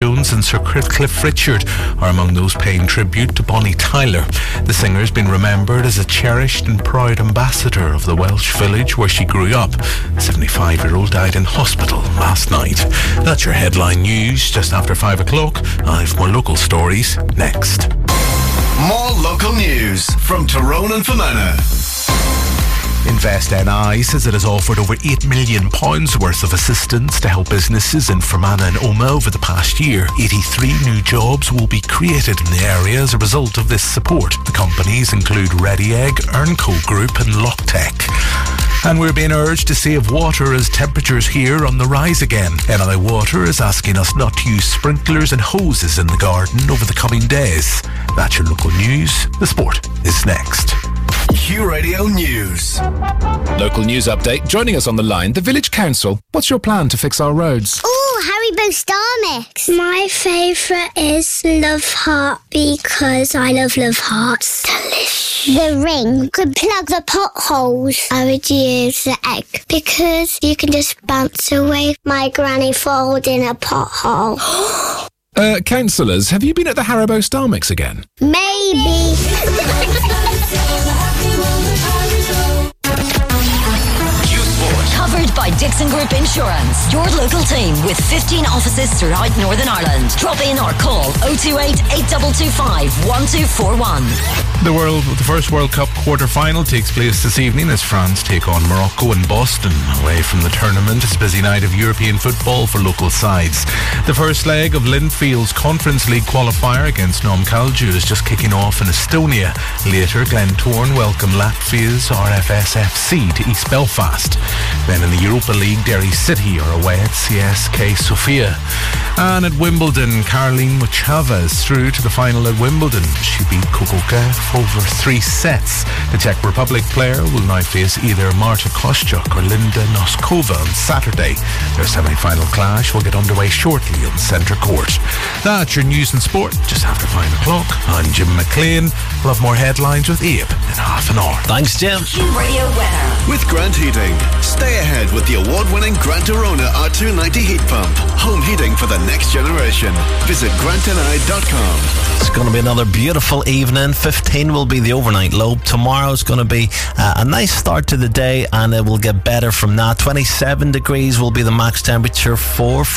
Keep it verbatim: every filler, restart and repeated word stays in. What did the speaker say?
Jones and Sir Cliff Richard are among those paying tribute to Bonnie Tyler. The singer has been remembered as a cherished and proud ambassador of the Welsh village where she grew up. The seventy-five-year-old died in hospital last night. That's your headline news just after five o'clock. I have more local stories next. More local news from Tyrone and Fermanagh. Invest N I says it has offered over eight million pounds worth of assistance to help businesses in Fermanagh and Omagh over the past year. eighty-three new jobs will be created in the area as a result of this support. The companies include Ready Egg, Earnco Group and Locktech. And we're being urged to save water as temperatures here on the rise again. N I Water is asking us not to use sprinklers and hoses in the garden over the coming days. That's your local news. The sport is next. Q Radio News. Local news update. Joining us on the line, the Village Council. What's your plan to fix our roads? Oh, Haribo Star Mix. My favourite is Love Heart because I love Love Hearts. Delicious. The ring could plug the potholes. I would use the egg because you can just bounce away my granny falls in a pothole. uh, councillors, have you been at the Haribo Star Mix again? Maybe. Covered by Dixon Group Insurance. Your local team with fifteen offices throughout Northern Ireland. Drop in or call oh two eight, eight two two five, one two four one. The world, the first World Cup quarter-final takes place this evening as France take on Morocco in Boston. Away from the tournament, it's a busy night of European football for local sides. The first leg of Linfield's Conference League qualifier against Nom Kalju is just kicking off in Estonia. Later, Glentoran welcome Latvia's R F S F C to East Belfast. Then in the Europa League, Derry City are away at C S K Sofia. And at Wimbledon, Caroline Muchova is through to the final at Wimbledon. She beat Kokoka over three sets. The Czech Republic player will now face either Marta Kostyuk or Linda Noskova on Saturday. Their semi-final clash will get underway shortly on Centre Court. That's your news and sport just after five o'clock. I'm Jim McLean. We'll have more headlines with Abe in half an hour. Thanks, Jim. Q Radio weather. With Grant Heating. Stay ahead with the award-winning Grant Arona R two ninety heat pump. Home heating for the next generation. Visit grant n i dot com. It's going to be another beautiful evening. fifteen will be the overnight low. Tomorrow's going to be uh, a nice start to the day and it will get better from that. twenty-seven degrees will be the max temperature for